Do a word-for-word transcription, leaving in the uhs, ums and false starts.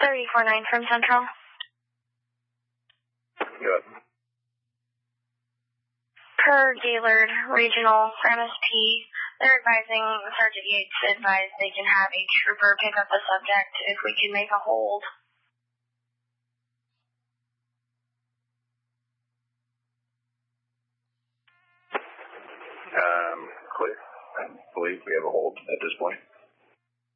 thirty four nine from Central. Good. Per Gaylord Regional for M S P, they're advising Sergeant Yates to advise they can have a trooper pick up the subject if we can make a hold. Um, clear. I believe we have a hold at this point.